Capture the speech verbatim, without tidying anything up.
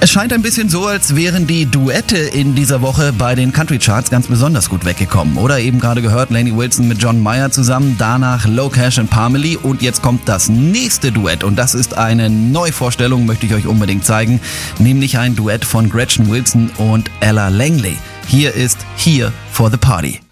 Es scheint ein bisschen so, als wären die Duette in dieser Woche bei den Country Charts ganz besonders gut weggekommen. Oder eben gerade gehört, Lainey Wilson mit John Mayer zusammen, danach Low Cash und Parmalee und jetzt kommt das nächste Duett und das ist eine Neuvorstellung, möchte ich euch unbedingt zeigen, nämlich ein Duett von Gretchen Wilson und Ella Langley. Hier ist Here for the Party.